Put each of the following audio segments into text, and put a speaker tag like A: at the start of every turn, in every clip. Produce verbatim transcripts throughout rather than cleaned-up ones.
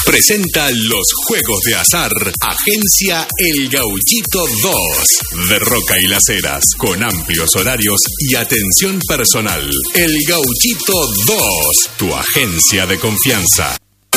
A: Presenta los juegos de azar, Agencia El Gauchito dos, de Roca y Las Heras, con amplios horarios y atención personal. El Gauchito dos, tu agencia de confianza.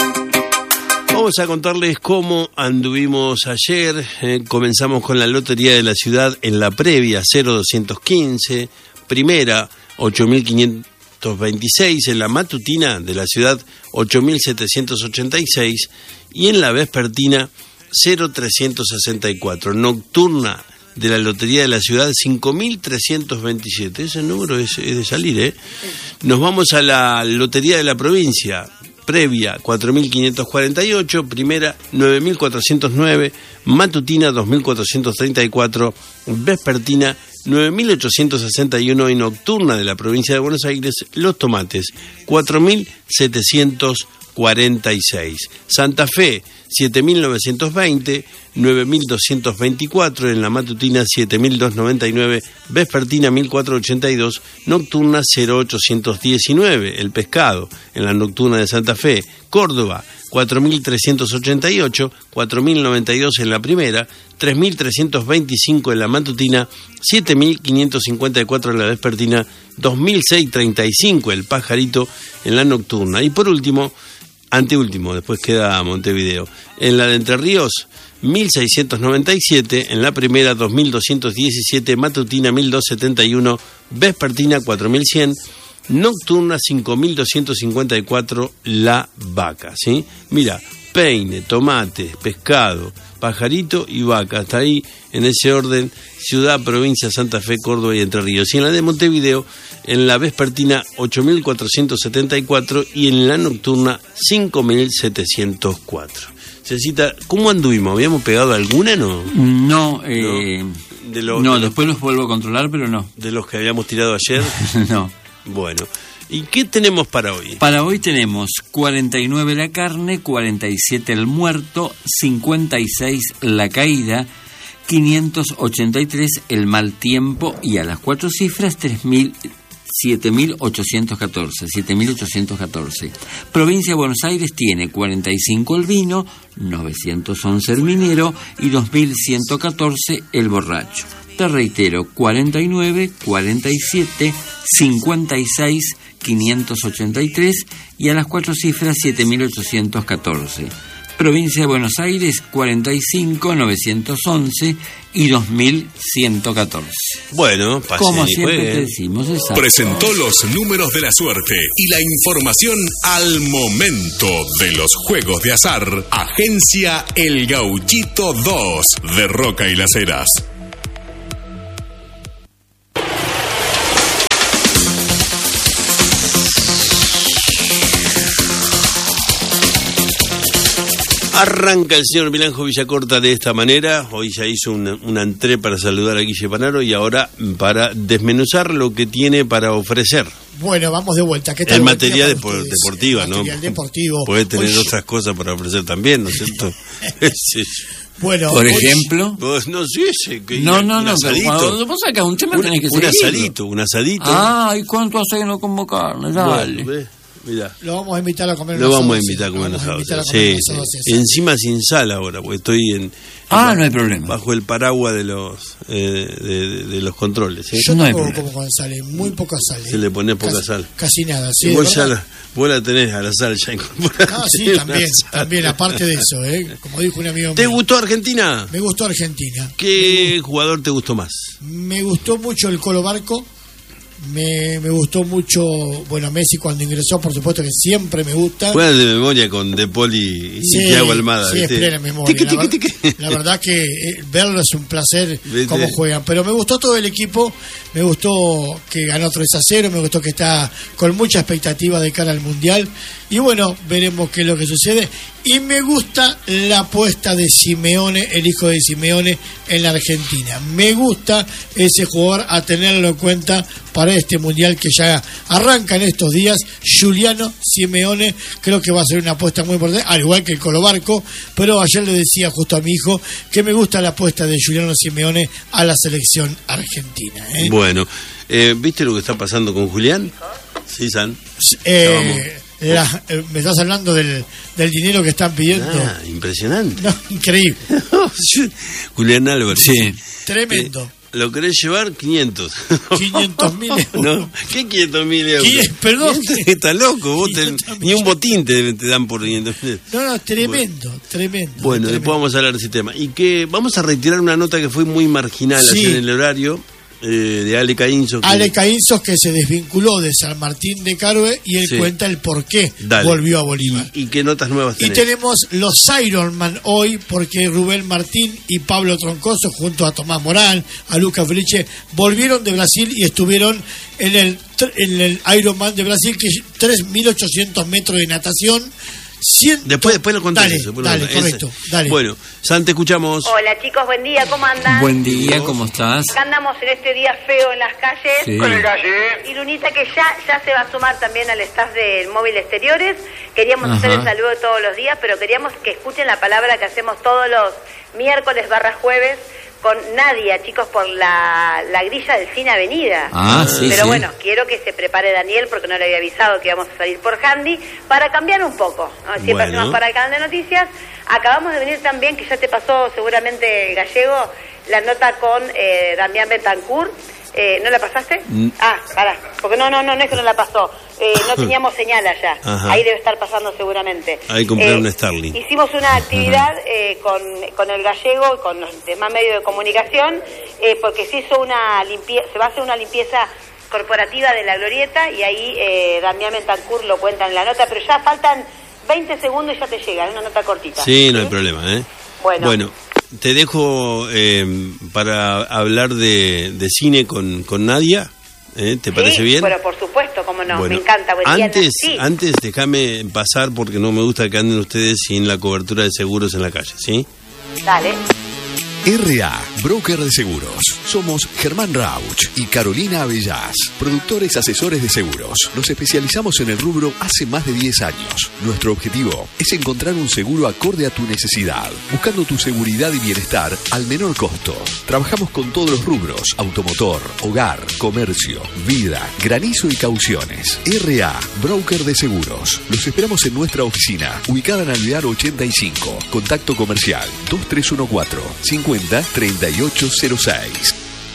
B: Vamos a contarles cómo anduvimos ayer. Eh, comenzamos con la Lotería de la Ciudad en la previa, cero doscientos quince, primera, ocho mil quinientos veintiséis, en la matutina de la ciudad ocho mil setecientos ochenta y seis y en la vespertina cero trescientos sesenta y cuatro. Nocturna de la Lotería de la Ciudad cinco mil trescientos veintisiete. Ese número es, es de salir, ¿eh? Nos vamos a la Lotería de la Provincia. Previa cuatro mil quinientos cuarenta y ocho, primera nueve mil cuatrocientos nueve, matutina dos mil cuatrocientos treinta y cuatro, vespertina nueve mil ochocientos sesenta y uno y nocturna de la provincia de Buenos Aires, Los Tomates cuatro mil setecientos cuarenta y seis. Santa Fe siete mil novecientos veinte, nueve mil doscientos veinticuatro, en la matutina siete mil doscientos noventa y nueve, vespertina mil cuatrocientos ochenta y dos, nocturna cero ochocientos diecinueve. El Pescado en la nocturna de Santa Fe. Córdoba cuatro mil trescientos ochenta y ocho, cuatro mil noventa y dos en la primera, tres mil trescientos veinticinco en la matutina, siete mil quinientos cincuenta y cuatro en la vespertina, dos mil seiscientos treinta y cinco el Pajarito en la nocturna. Y por último, anteúltimo, después queda Montevideo, en la de Entre Ríos mil seiscientos noventa y siete, en la primera dos mil doscientos diecisiete, matutina mil doscientos setenta y uno, vespertina cuatro mil cien, nocturna cinco mil doscientos cincuenta y cuatro La Vaca, ¿sí? Mira, Peine, Tomate, Pescado, Pajarito y Vaca, hasta ahí en ese orden: ciudad, provincia, Santa Fe, Córdoba y Entre Ríos. Y en la de Montevideo, en la vespertina ocho mil cuatrocientos setenta y cuatro y en la nocturna cinco mil setecientos cuatro. Cecita, ¿cómo anduvimos? ¿Habíamos pegado alguna, no?
C: No, eh,
B: ¿No? De los,
C: no
B: de
C: después los vuelvo a controlar, pero no.
B: ¿De los que habíamos tirado ayer?
C: No.
B: Bueno, ¿y qué tenemos para hoy?
C: Para hoy tenemos cuarenta y nueve la carne, cuarenta y siete el muerto, cincuenta y seis la caída, quinientos ochenta y tres el mal tiempo y a las cuatro cifras tres mil, siete mil ochocientos catorce, siete mil ochocientos catorce. Provincia de Buenos Aires tiene cuarenta y cinco el vino, novecientos once el minero y dos mil ciento catorce el borracho. Te reitero, cuarenta y nueve, cuarenta y siete, cincuenta y seis, quinientos ochenta y tres y a las cuatro cifras siete mil ochocientos catorce. Provincia de Buenos Aires, cuarenta y cinco, novecientos once y dos mil ciento catorce.
B: Bueno, pasen
C: como
B: y
C: siempre
B: jueguen.
C: te decimos, exacto.
A: Presentó los números de la suerte y la información al momento de los juegos de azar, Agencia El Gauchito dos, de Roca y Las Heras.
B: Arranca el señor Milanjo Villacorta de esta manera. Hoy ya hizo una, una entré para saludar a Guille Panaro y ahora para desmenuzar lo que tiene para ofrecer.
D: Bueno, vamos de vuelta. ¿Qué tal?
B: En materia
D: de
B: depor- deportiva, ¿no?
D: Material deportivo.
B: Puede tener
D: Oye,
B: otras cosas para ofrecer también, ¿no es cierto? Sí.
D: Bueno,
C: Por
D: hoy-
C: ejemplo.
B: Vos, no sé, sí, que
C: No,
B: un
C: no, no, pero
B: asadito.
C: cuando vos sacas un tema
B: Un,
C: tenés que
B: un
C: seguirlo.
B: asadito, un asadito.
C: Ah, ¿y cuánto hace que no convocarnos? Dale.
B: Bueno, ve, mirá.
D: lo vamos a invitar a comer
B: Lo
D: unos
B: vamos a
D: asados,
B: invitar a
D: sí.
B: comer
D: Lo
B: unos
D: vamos a
B: asados.
D: invitar a comer
B: Sí,
D: unos
B: sí.
D: asados, sí.
B: Encima sin sal ahora, porque estoy en...
C: Ah, no hay problema.
B: Bajo el paraguas de los eh, de, de- de los controles, ¿sí?
D: Yo
C: No hay
D: tengo
C: problema.
D: como con sal, eh, muy poca sal. eh.
B: Se le pone poca
D: casi,
B: sal.
D: Casi nada, sí.
B: Y
D: de
B: vos, ya
D: verdad.
B: la, vos la tenés a la sal ya incorporada.
D: Ah, sí, también, también, aparte de eso, ¿eh? Como dijo un amigo
B: ¿Te
D: mío.
B: gustó Argentina?
D: Me gustó Argentina.
B: ¿Qué jugador te gustó más?
D: Me gustó mucho el Colo Barco. Me, me gustó mucho, bueno, Messi cuando ingresó, por supuesto que siempre me gusta.
B: Juegas de memoria con De Paul y, y
D: Sí,
B: Thiago Almada.
D: sí,
B: ¿viste?
D: es plena memoria.
B: Tiqui,
D: La,
B: tiqui,
D: ver-
B: tiqui.
D: la verdad que eh, verlo es un placer
B: ¿Viste?
D: cómo juegan. Pero me gustó todo el equipo, me gustó que ganó tres a cero, me gustó que está con mucha expectativa de cara al Mundial. Y bueno, veremos qué es lo que sucede. Y me gusta la apuesta de Simeone, el hijo de Simeone, en la Argentina. Me gusta ese jugador a tenerlo en cuenta para este Mundial que ya arranca en estos días. Giuliano Simeone, creo que va a ser una apuesta muy importante, al igual que el Colo Barco. Pero ayer le decía justo a mi hijo que me gusta la apuesta de Giuliano Simeone a la selección argentina, ¿eh?
B: Bueno, eh, ¿viste lo que está pasando con Julián? Sí, San.
D: Eh, La, eh, me estás hablando del, del dinero que están pidiendo.
B: Ah, impresionante.
D: No, increíble.
B: Julián Álvarez.
C: Sí.
D: Tremendo.
B: Eh, ¿Lo querés llevar? quinientos.
D: quinientos mil euros.
B: No, ¿qué quinientos mil euros?
D: ¿Qué? Perdón.
B: Está loco, vos te, ni un botín te, te dan por quinientos mil.
D: No, no, tremendo, bueno. tremendo.
B: Bueno,
D: tremendo.
B: después vamos a hablar de ese tema. Y que vamos a retirar una nota que fue muy marginal
D: Sí.
B: ayer en el horario, eh, de Ale Caínzo. Que...
D: Ale Caínzos, que se desvinculó de San Martín de Caroe y él
B: Sí.
D: cuenta el por qué
B: Dale.
D: volvió a Bolívar.
B: ¿Y, y qué notas nuevas
D: Y
B: tenés?
D: tenemos los Ironman hoy, porque Rubén Martín y Pablo Troncoso, junto a Tomás Morán, a Lucas Felice, volvieron de Brasil y estuvieron en el, en el Ironman de Brasil, que es tres mil ochocientos metros de natación. cien...
B: Después, después lo contás.
D: Dale,
B: eso, después lo
D: dale,
B: contás.
D: correcto,
B: Ese.
D: dale.
B: Bueno, San, te escuchamos.
E: Hola chicos, buen día, ¿cómo andan?
C: Buen día, ¿cómo estás?
E: Acá andamos en este día feo en las calles.
C: Sí.
F: Con el galle.
E: Y Lunita, que ya ya se va a sumar también al staff del Móvil Exteriores. Queríamos
C: Ajá.
E: hacer el saludo todos los días, pero queríamos que escuchen la palabra que hacemos todos los miércoles barra jueves con Nadia, chicos, por la, la grilla del Cine Avenida.
C: Ah, sí,
E: Pero
C: sí.
E: bueno, quiero que se prepare Daniel, porque no le había avisado que íbamos a salir por Handy, para cambiar un poco, ¿no? Siempre
B: Bueno.
E: hacemos para el canal de noticias. Acabamos de venir también, que ya te pasó seguramente el gallego, la nota con eh, Damián Betancourt. Eh, ¿No la pasaste?
B: Mm.
E: Ah, pará, porque no, no, no, no es que no la pasó. Eh, no teníamos señal allá.
B: Ajá.
E: Ahí debe estar pasando seguramente.
B: Ahí compraron
E: Eh,
B: un Starlink.
E: Hicimos una actividad eh, con, con el gallego y con los demás medios de comunicación, eh, porque se hizo una limpieza, se va a hacer una limpieza corporativa de la glorieta, y ahí eh, Damián Betancourt lo cuenta en la nota, pero ya faltan veinte segundos y ya te llega, es una nota cortita.
B: Sí, no hay problema, ¿eh?
E: Bueno.
B: Bueno, te dejo eh, para hablar de, de cine con, con Nadia. ¿eh? ¿Te parece
E: Sí,
B: bien?
E: Bueno, por supuesto, cómo no,
B: Bueno,
E: me encanta. Buen día,
B: antes,
E: sí.
B: antes déjame pasar porque no me gusta que anden ustedes sin la cobertura de seguros en la calle, ¿sí?
E: Dale.
A: R A, broker de seguros. Somos Germán Rauch y Carolina Avellás, productores asesores de seguros. Nos especializamos en el rubro hace más de diez años. Nuestro objetivo es encontrar un seguro acorde a tu necesidad, buscando tu seguridad y bienestar al menor costo. Trabajamos con todos los rubros: automotor, hogar, comercio, vida, granizo y cauciones. R A, broker de seguros. Los esperamos en nuestra oficina, ubicada en Alvear ochenta y cinco. Contacto comercial dos tres uno cuatro, cincuenta, treinta y ocho cero seis.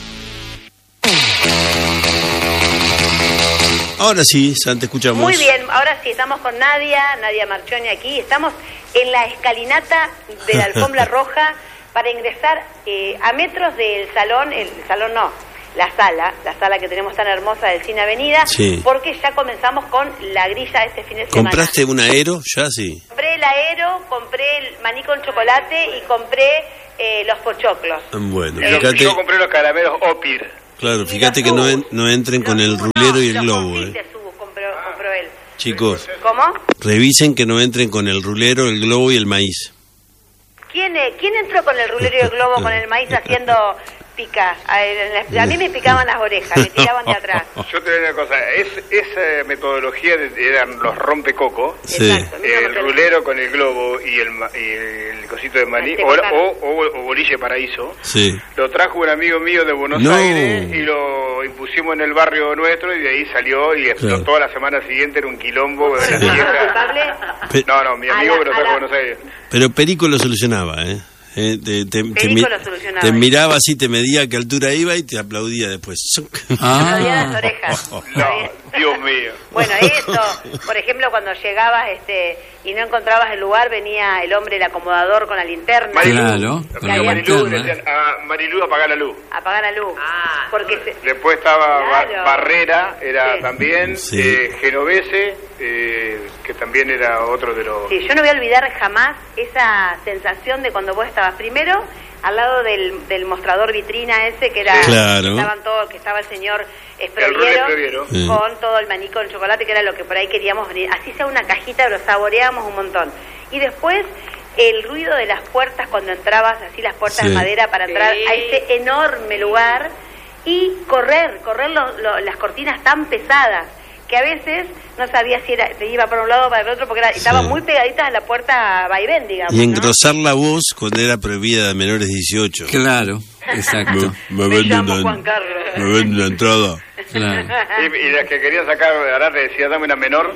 B: Ahora sí, San, te escuchamos.
E: Muy bien, ahora sí, estamos con Nadia, Nadia Marchoni aquí, estamos en la escalinata de la alfombra roja para ingresar eh, a metros del salón, el salón no, la sala, la sala que tenemos tan hermosa del Cine Avenida,
B: Sí.
E: porque ya comenzamos con la grilla este fin de semana.
B: ¿Compraste un aero? Ya sí.
E: Compré el aero, compré el maní con chocolate y compré eh, los pochoclos.
B: Bueno,
E: Eh,
F: Yo,
B: fíjate,
F: yo compré los caramelos Opir.
B: claro,
E: Y
B: fíjate
E: los
B: que no,
E: tubos.
B: en- no entren con
E: Los
B: el
E: tubos
B: rulero
E: no,
B: y el
E: los
B: globo,
E: confits
B: eh.
E: de tubos compró, compró él.
B: Chicos,
E: ¿Cómo?
B: revisen que no entren con el rulero, el globo y el maíz.
E: ¿Quién, eh, ¿Quién entró con el rulero y el globo con el maíz haciendo pica? A, a- a mí me picaban las orejas, me tiraban de atrás.
F: Yo te digo una cosa, es, esa metodología de- eran los rompecoco,
B: Sí.
E: Exacto.
F: el rulero con el globo y el, ma- y el cosito de maní,
E: Este
F: o,
E: botán.
F: o, o- o bolille paraíso.
B: Sí.
F: Lo trajo un amigo mío de Buenos
B: No.
F: Aires y lo impusimos en el barrio nuestro, y de ahí salió, y
B: Claro.
F: toda la semana siguiente era un quilombo de la
E: ¿Quién fue
F: vieja.
E: culpable?
B: Pe-
F: No, no, mi
E: A
F: amigo
E: la-
F: que lo
E: a
F: trajo
E: la-
F: de Buenos Aires.
B: Pero Perico lo solucionaba, ¿eh? Eh, te, te- te
E: Perico
B: mi-
E: lo solucionaba.
B: te miraba así, te medía a qué altura iba y te aplaudía después.
C: Ah.
E: Todavía las orejas.
F: No, Dios mío.
E: Bueno, eso, por ejemplo, cuando llegabas este y no encontrabas el lugar, venía el hombre, el acomodador con la linterna.
F: Marilú,
C: Claro,
F: Lo
C: con
E: la
F: pidió Marilú,
C: linterna.
F: le decían a Marilú apagar la luz.
E: Apagar la luz. Porque se-
F: Después estaba Ba-
E: Claro.
F: Barrera, era
E: Sí.
F: también,
B: Sí.
F: eh, Genovese, eh, que también era otro de los...
E: sí, yo no voy a olvidar jamás esa sensación de cuando vos estabas primero al lado del, del mostrador vitrina ese que era
B: Sí. Claro.
E: estaban todos, que estaba el señor
F: El Rulé
E: Esproviero
F: Esproviero.
B: Sí.
E: con todo el maní con chocolate, que era lo que por ahí queríamos venir. Así sea una cajita, lo saboreábamos un montón. Y después el ruido de las puertas cuando entrabas, así las puertas
B: Sí.
E: de madera para entrar a ese enorme lugar, y correr, correr lo- lo- las cortinas tan pesadas que a veces no sabía si era, te iba para un lado o para el otro, porque era- estaban
B: Sí.
E: muy pegaditas a la puerta vaivén, digamos.
B: Y
E: ¿no?
B: engrosar la voz cuando era prohibida de menores de dieciocho.
C: Claro, exacto.
B: Me, me
E: Me
B: venden
E: llamo
B: la-
E: Juan Carlos.
B: me venden la entrada.
C: Claro.
F: Y, y las que querían sacar, ahora te decía, dame una menor,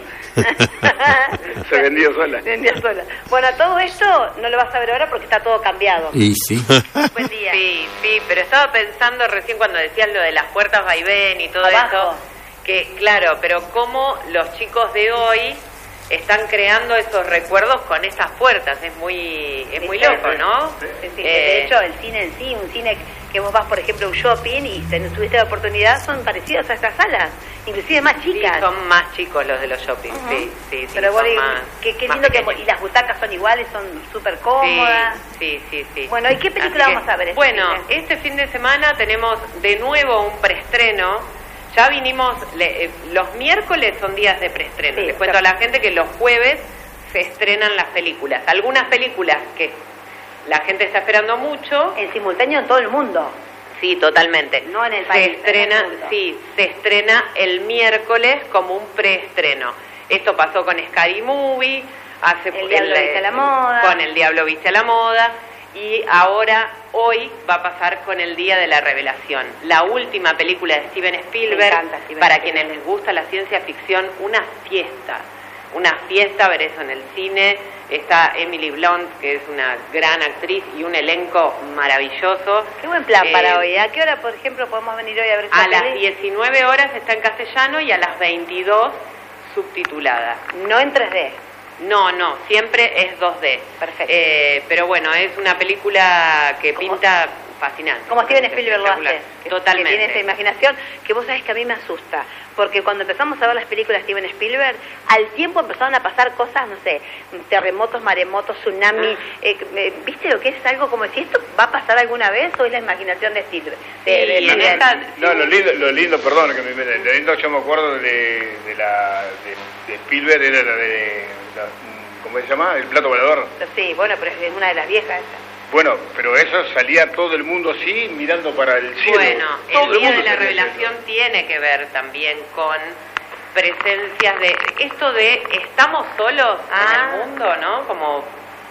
F: se vendió sola.
E: Se vendió sola. Bueno, todo esto no lo vas a ver ahora porque está todo cambiado.
C: Y sí.
E: Buen día.
G: Sí, sí, pero estaba pensando recién cuando decían lo de las puertas vaivén y todo
E: Abajo.
G: eso, que claro, pero cómo los chicos de hoy están creando esos recuerdos con estas puertas, es muy es muy
E: Sí,
G: loco,
E: sí.
G: ¿no?
E: Sí, sí.
G: Eh,
E: De hecho, el cine en sí, un cine que vos vas, por ejemplo, a un shopping y ten- tuviste la oportunidad, son parecidos a estas salas, inclusive más
G: sí,
E: chicas.
G: son más chicos los de los shopping,
E: Ujú.
G: sí, sí, sí.
E: Pero vos
G: son
E: digo,
G: más-
E: qué, qué
G: más
E: lindo que...
G: pequeños.
E: Y las butacas son iguales, son súper cómodas.
G: Sí, sí, sí, sí.
E: Bueno, ¿y qué película
G: Así
E: vamos
G: que,
E: a ver este
G: Bueno,
E: fin de-
G: este fin de semana tenemos de nuevo un preestreno. Ya vinimos, le- eh, los miércoles son días de preestreno.
E: Sí,
G: Les cuento a la gente que los jueves se estrenan las películas. Algunas películas que la gente está esperando mucho.
E: En simultáneo en todo el mundo.
G: Sí, totalmente.
E: No en el
G: se
E: país,
G: estrena,
E: en el mundo.
G: sí, se estrena el miércoles como un preestreno. Esto pasó con Scary Movie, hace
E: El Diablo Viste a la Moda.
G: con El Diablo Viste a la Moda, y ahora hoy va a pasar con El Día de la Revelación, la última película de Steven Spielberg.
E: encanta Steven
G: Para
E: Spielberg.
G: quienes les gusta la ciencia ficción, una fiesta. Una fiesta, ver eso en el cine. Está Emily Blunt, que es una gran actriz, y un elenco maravilloso.
E: Qué buen plan
G: Eh,
E: para hoy. ¿A qué hora, por ejemplo, podemos venir hoy a ver esta
G: A las
E: peli?
G: diecinueve horas está en castellano y a las veintidós subtitulada.
E: No en tres D.
G: No, no, siempre es dos D.
E: Perfecto.
G: Eh, pero bueno, es una película que
E: Como-
G: pinta fascinante.
E: Como Steven Spielberg lo hace.
G: Espectacular.
E: Que,
G: Totalmente.
E: que tiene esa imaginación que vos sabés que a mí me asusta. Porque cuando empezamos a ver las películas de Steven Spielberg, al tiempo empezaron a pasar cosas, no sé, terremotos, maremotos, tsunami. eh, eh, ¿Viste lo que es? Algo como si esto va a pasar alguna vez o es la imaginación de Spielberg. De,
G: Sí,
E: de-
G: y en
E: de-
G: esta-
F: No, lo lindo, lo lindo, perdón, que me, me- lo lindo yo me acuerdo de, de la de, de Spielberg, era la de, la- ¿cómo se llama? El plato volador.
E: Sí, bueno, pero es una de las viejas esta.
F: Bueno, pero eso salía todo el mundo así, mirando para el cielo.
G: Bueno,
F: Todo
G: el Día
F: mundo
G: de la
F: salía
G: Revelación tiene que ver también con presencias de... Esto de estamos solos
E: Ah.
G: en el mundo, ¿no? Como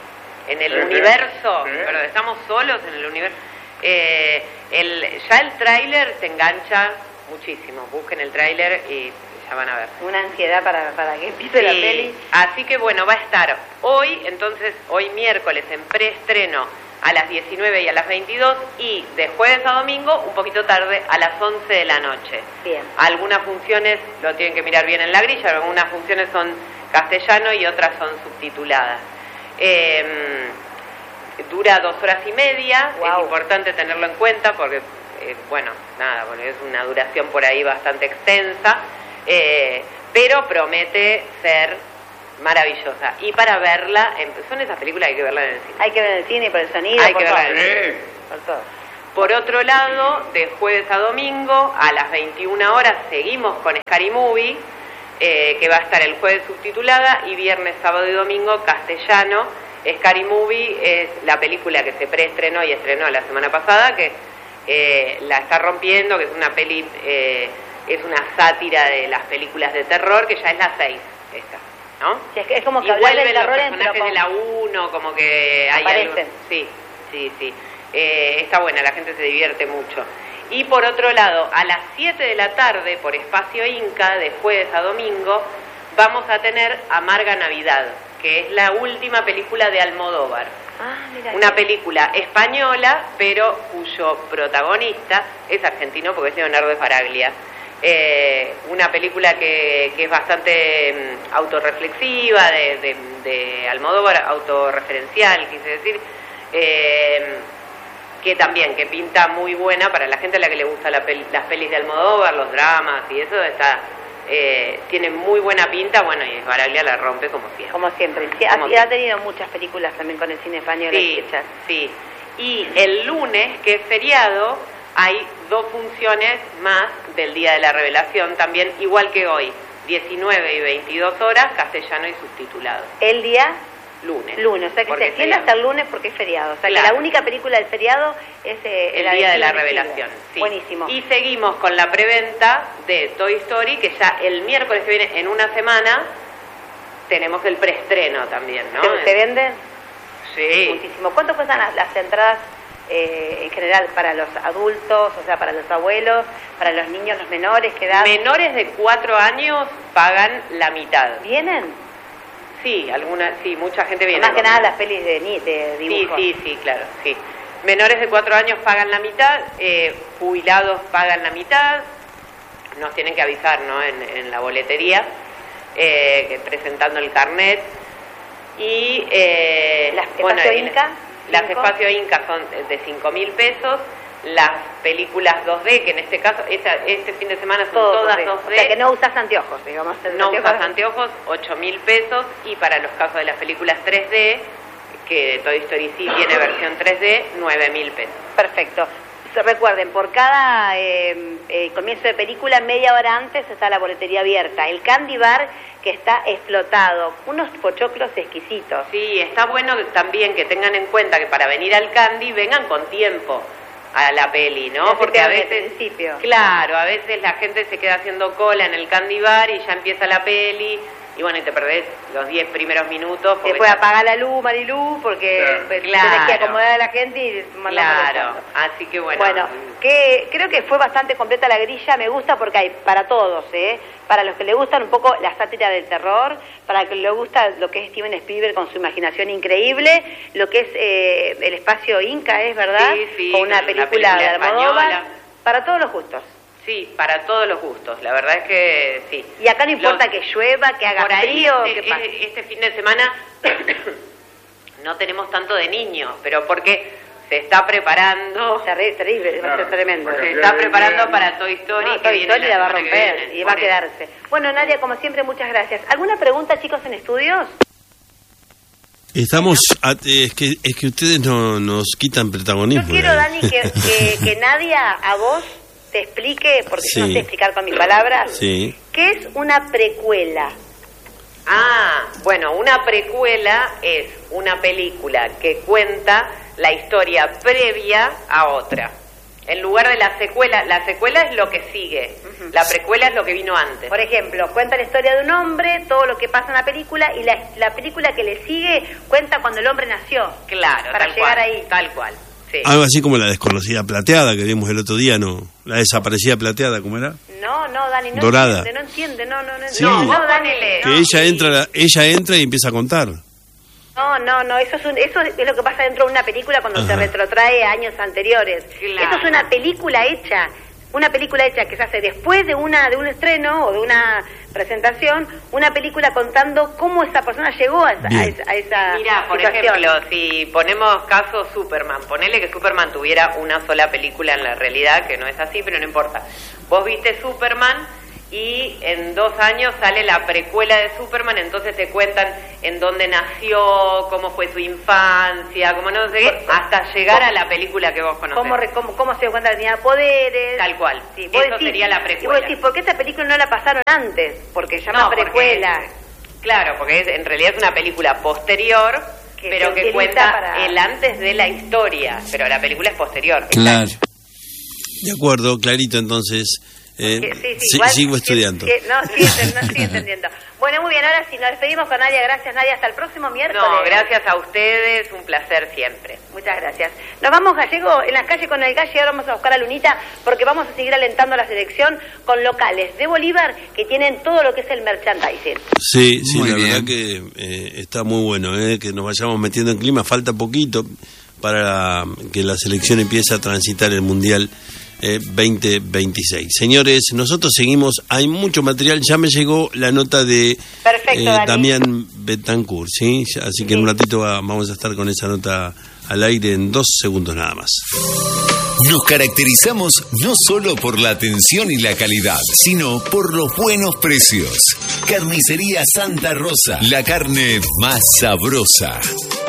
G: en el
F: Sí, sí.
G: universo,
F: Sí.
G: pero estamos solos en el universo. Eh, el, ya el tráiler te engancha muchísimo. Busquen el tráiler y ya van a ver.
E: Una ansiedad para, para que empiece la
G: Sí,
E: peli.
G: así que bueno, va a estar hoy, entonces hoy miércoles en preestreno a las diecinueve y a las veintidós, y de jueves a domingo un poquito tarde a las once de la noche.
E: Bien.
G: Algunas funciones lo tienen que mirar bien en la grilla, algunas funciones son castellano y otras son subtituladas. Eh, dura dos horas y media,
E: Wow.
G: es importante tenerlo en cuenta porque, eh, bueno, nada, bueno, es una duración por ahí bastante extensa, eh, pero promete ser maravillosa. Y para verla, en- son esas películas que hay que verla en el cine.
E: Hay que ver el cine por el sonido,
G: Hay
E: por
G: que
E: todo.
G: verla en el
F: Sí.
E: Por todo.
G: Por otro lado, de jueves a domingo, a las veintiuna horas, seguimos con Scary Movie, eh, que va a estar el jueves subtitulada, y viernes, sábado y domingo castellano. Scary Movie es la película que se preestrenó y estrenó la semana pasada, que eh, la está rompiendo, que es una peli, eh, es una sátira de las películas de terror, que ya es la seis, esta, ¿no?
E: Sí, es, que es como que
G: Y
E: hablar del
G: vuelven los
E: terror en
G: personajes de la uno, como que hay algo...
E: Aparecen.
G: Sí, sí, sí. Eh, está buena, la gente se divierte mucho. Y por otro lado, a las siete de la tarde, por Espacio Inca, de jueves a domingo, vamos a tener Amarga Navidad, que es la última película de Almodóvar.
E: Ah, mira.
G: Una película española, pero cuyo protagonista es argentino, porque es Leonardo Sbaraglia. Eh, una película que, que es bastante mm, autorreflexiva, de, de, de Almodóvar, autorreferencial, quise decir, eh, que también, que pinta muy buena para la gente a la que le gusta la pel- las pelis de Almodóvar, los dramas y eso, está eh, tiene muy buena pinta, bueno, y Sbaraglia la rompe como siempre.
E: Como siempre. Sí,
G: Como
E: ha,
G: siempre.
E: ha tenido muchas películas también con el cine español.
G: Sí,
E: hechas.
G: sí. Y el lunes, que es feriado, hay dos funciones más del Día de la Revelación, también igual que hoy, diecinueve y veintidós horas, castellano y subtitulado.
E: El día
G: Lunes.
E: lunes, o sea que
G: Porque
E: se
G: es
E: extiende
G: feriado.
E: hasta el lunes porque es feriado. O sea
G: Claro.
E: que la única película del feriado es eh,
G: El
E: la
G: Día de la
E: Steven
G: Revelación.
E: Spielberg.
G: Sí.
E: Buenísimo.
G: Y seguimos con la preventa de Toy Story, que ya el miércoles que viene, en una semana, tenemos el preestreno también, ¿no?
E: ¿Se, se venden?
G: Sí.
E: Muchísimo. ¿Cuánto cuestan las, las entradas eh, en general para los adultos, o sea, para los abuelos, para los niños, los menores, ¿qué edad?
G: Menores de cuatro años pagan la mitad.
E: ¿Vienen?
G: Sí, alguna, sí, mucha gente viene.
E: Más que nada las pelis de, ni- de dibujos.
G: Sí, sí, sí, claro, sí. Menores de cuatro años pagan la mitad, eh, jubilados pagan la mitad, nos tienen que avisar, ¿no?, en, en la boletería, eh, presentando el carnet. Y, eh,
E: ¿Las
G: bueno,
E: espacio
G: en-
E: Inca?
G: Las
E: ¿Cinco?
G: espacio Inca son de cinco mil pesos, las películas dos D, que en este caso, esta, este fin de semana son
E: Todo
G: todas
E: dos D.
G: dos D.
E: O sea, que no usas anteojos, digamos.
G: No usas anteojos, ocho mil pesos, y para los casos de las películas tres D, que Toy Story sí tiene versión tres D, nueve mil pesos.
E: Perfecto. Se recuerden, por cada eh, eh, comienzo de película, media hora antes está la boletería abierta. El Candy Bar, que está explotado. Unos pochoclos exquisitos.
G: Sí, está bueno también que tengan en cuenta que para venir al Candy vengan con tiempo a la peli, ¿no?
E: Así
G: Porque a
E: desde el
G: veces,
E: principio.
G: claro, a veces la gente se queda haciendo cola en el Candy Bar y ya empieza la peli. Y bueno, y te perdés los diez primeros minutos. porque
E: Después
G: ya-
E: apagar la luz, Marilú, porque
F: Claro.
E: pues,
G: Claro.
E: tenés que acomodar a la gente y mandarla
G: Claro,
E: molestando.
G: así que bueno.
E: Bueno, que creo que fue bastante completa la grilla, me gusta porque hay para todos, ¿eh? Para los que le gustan un poco la sátira del terror, para los que le gusta lo que es Steven Spielberg con su imaginación increíble, lo que es eh, el espacio Inca, ¿es verdad?
G: Sí, sí,
E: con una
G: con una
E: película,
G: película
E: de Almodóvar,
G: española.
E: para todos los gustos.
G: Sí, para todos los gustos, la verdad es que sí.
E: Y acá no importa
G: Los-
E: que llueva, que haga
G: Por ahí,
E: frío,
G: este,
E: que pase.
G: este- este fin de semana no tenemos tanto de niños, pero porque se está preparando,
E: Terri- terrible, va a ser
F: Claro,
E: tremendo.
F: porque
G: se está
F: Bien,
G: preparando
F: bien.
G: para Toy Story,
E: No,
G: que
E: Toy
G: viene
E: Story la va a
G: semana que
E: romper
G: viene.
E: y va a
G: Por eso.
E: quedarse. Bueno, Nadia, como siempre, muchas gracias. ¿Alguna pregunta, chicos, en estudios?
B: Estamos, a- es que es que ustedes no nos quitan protagonismo.
E: Yo quiero,
B: ¿eh?
E: Dani, que, que, que Nadia a vos te explique, porque yo no
B: Sí.
E: sé explicar con mis palabras,
B: Sí.
E: ¿qué es una precuela?
G: Ah, bueno, una precuela es una película que cuenta la historia previa a otra. En lugar de la secuela, la secuela es lo que sigue,
E: Ujú.
G: la precuela es lo que vino antes.
E: Por ejemplo, cuenta la historia de un hombre, todo lo que pasa en la película, y la, la película que le sigue cuenta cuando el hombre nació.
G: Claro,
E: para
G: tal
E: llegar
G: cual,
E: ahí.
G: tal cual. Sí.
B: Algo así como la desconocida plateada que vimos el otro día, ¿no? La desaparecida plateada, ¿cómo era?
E: No, no, Dani, no
B: Dorada.
E: entiende, no entiende, no, no, no.
B: Sí.
E: No,
G: Vos
E: no, Dani,
G: ponele.
B: Que
E: no.
B: ella entra, ella entra y empieza a contar.
E: No, no, no, eso es, un- eso es lo que pasa dentro de una película cuando se
B: Ajá.
E: retrotrae a años anteriores.
G: Claro.
E: Eso es una película hecha, una película hecha que se hace después de una de un estreno o de una presentación, una película contando cómo esa persona llegó a esa, a
B: Bien.
E: esa, a esa
G: Mira, por
E: situación.
G: ejemplo, si ponemos caso Superman, ponele que Superman tuviera una sola película en la realidad, que no es así, pero no importa. Vos viste Superman y en dos años sale la precuela de Superman, entonces te cuentan en dónde nació, cómo fue su infancia, cómo no sé qué, hasta llegar a la película que vos conocés.
E: Cómo, re- cómo, cómo se dio cuenta que tenía poderes.
G: Tal cual.
E: Sí, vos
G: Eso sería la precuela.
E: Y vos decís, ¿por qué esta película no la pasaron antes? Porque se llama
G: No, porque
E: precuela.
G: es- claro, porque es, en realidad es una película posterior,
E: Que
G: pero
E: se
G: que
E: utiliza
G: cuenta
E: para-
G: el antes de la historia, pero la película es posterior.
C: Claro.
B: De acuerdo, clarito, entonces. eh,
E: Que- sí, sí,
B: si-
E: igual-
B: sigo
E: que-
B: estudiando.
E: que- no, sí, enten- no, sí, entendiendo. Bueno, muy bien, ahora sí, nos despedimos con Nadia. Gracias, Nadia. Hasta el próximo miércoles.
G: No, gracias a ustedes, un placer siempre.
E: Muchas gracias. Nos vamos, Gallego, en las calles con el Galle. Ahora vamos a buscar a Lunita porque vamos a seguir alentando la selección con locales de Bolívar que tienen todo lo que es el merchandising.
B: Sí, sí,
C: Muy
B: la
C: bien.
B: verdad que eh, está muy bueno, eh, que nos vayamos metiendo en clima. Falta poquito para que la selección empiece a transitar el Mundial eh, veinte veintiséis. Señores, nosotros seguimos, hay mucho material. Ya me llegó la nota de
E: Perfecto, Dani.
B: Damián Betancourt, ¿sí? Así que en un ratito va- vamos a estar con esa nota al aire en dos segundos nada más.
A: Nos caracterizamos no solo por la atención y la calidad, sino por los buenos precios. Carnicería Santa Rosa, la carne más sabrosa.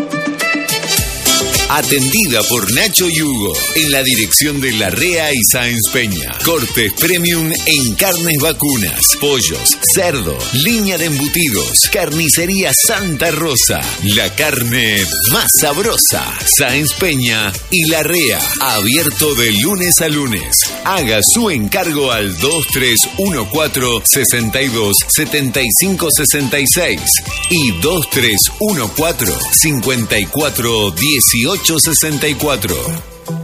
A: Atendida por Nacho y Hugo, en la dirección de Larrea y Sáenz Peña. Cortes premium en carnes vacunas, pollos, cerdo, línea de embutidos. Carnicería Santa Rosa, la carne más sabrosa. Sáenz Peña y Larrea, abierto de lunes a lunes. Haga su encargo al dos tres uno cuatro, seis dos, siete cinco seis seis y dos tres uno cuatro, cinco cuatro uno ocho seis cuatro.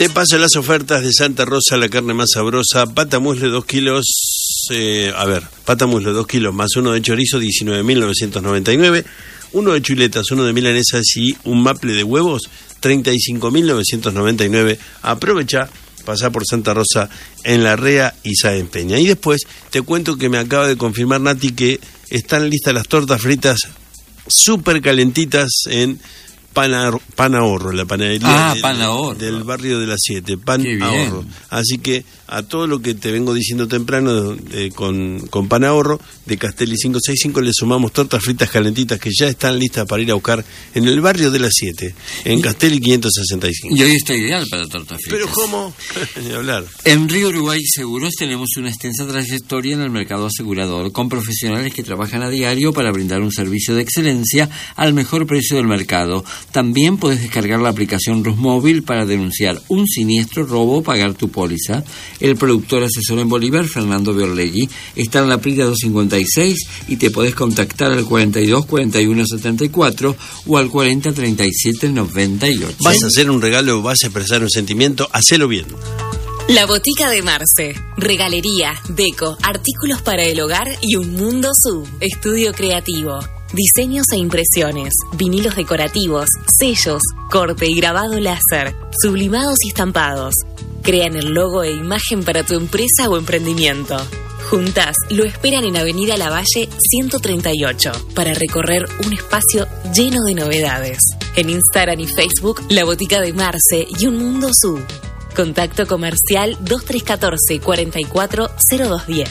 B: Te paso las ofertas de Santa Rosa, la carne más sabrosa. Pata muslo dos kilos, eh, a ver, pata muslo dos kilos más uno de chorizo, diecinueve mil novecientos noventa y nueve. Uno de chuletas, uno de milanesas y un maple de huevos, treinta y cinco mil novecientos noventa y nueve. Aprovecha, pasá por Santa Rosa en Larrea y Sáenz Peña. Y después te cuento que me acaba de confirmar Nati que están listas las tortas fritas súper calentitas en Pan, Pan Ahorro, la panadería
C: ah,
B: del,
C: Pan Ahorro.
B: del barrio de las siete, Pan Ahorro. Así que a todo lo que te vengo diciendo temprano eh, con, con Pan Ahorro de Castelli cinco sesenta y cinco le sumamos tortas fritas calentitas que ya están listas para ir a buscar en el barrio de las siete, en Castelli quinientos sesenta y cinco.
C: Y hoy está ideal para tortas fritas.
B: Pero ¿cómo? Ni hablar.
C: En Río Uruguay Seguros tenemos una extensa trayectoria en el mercado asegurador, con profesionales que trabajan a diario para brindar un servicio de excelencia al mejor precio del mercado. También puedes descargar la aplicación Rusmóvil para denunciar un siniestro, robo o pagar tu póliza. El productor asesor en Bolívar, Fernando Biorlegui, está en la Prida doscientos cincuenta y seis y te podés contactar al cuarenta y dos cuarenta y uno setenta y cuatro o al cuarenta treinta y siete noventa y ocho.
B: ¿Vas a hacer un regalo o vas a expresar un sentimiento? Hacelo bien.
H: La Botica de Marce. Regalería, deco, artículos para el hogar y un mundo sub. Estudio creativo. Diseños e impresiones, vinilos decorativos, sellos, corte y grabado láser, sublimados y estampados. Crean el logo e imagen para tu empresa o emprendimiento. Juntas lo esperan en Avenida Lavalle ciento treinta y ocho para recorrer un espacio lleno de novedades. En Instagram y Facebook, La Botica de Marce y Un Mundo Sub. Contacto comercial dos tres uno cuatro, cuarenta y cuatro, cero dos diez.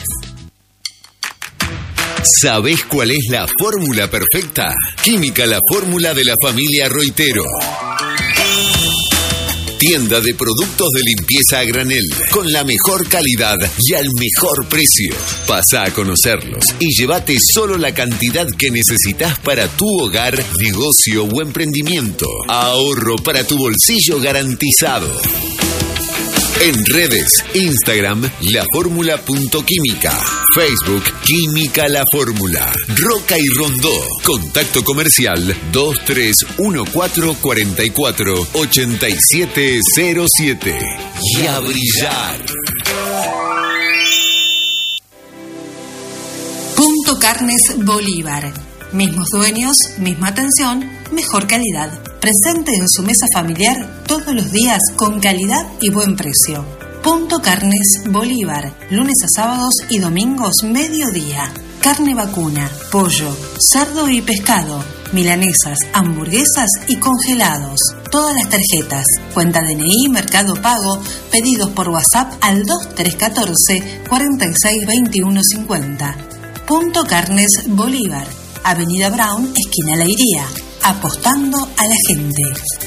A: ¿Sabés cuál es la fórmula perfecta? Química La Fórmula de la familia Roitero. Tienda de productos de limpieza a granel, con la mejor calidad y al mejor precio. Pasa a conocerlos y llévate solo la cantidad que necesitas para tu hogar, negocio o emprendimiento. Ahorro para tu bolsillo garantizado. En redes, Instagram, lafórmula.química, Facebook, Química La Fórmula, Roca y Rondó, contacto comercial dos tres uno cuatro, cuarenta y cuatro, ochenta y siete cero siete. Y a brillar.
I: Punto Carnes Bolívar. Mismos dueños, misma atención, mejor calidad. Presente en su mesa familiar todos los días con calidad y buen precio. Punto Carnes Bolívar. Lunes a sábados y domingos mediodía. Carne vacuna, pollo, cerdo y pescado. Milanesas, hamburguesas y congelados. Todas las tarjetas. Cuenta D N I, Mercado Pago. Pedidos por WhatsApp al dos tres uno cuatro, cuarenta y seis, veintiuno cincuenta. Punto Carnes Bolívar. Avenida Brown, esquina La Iría, apostando a la gente.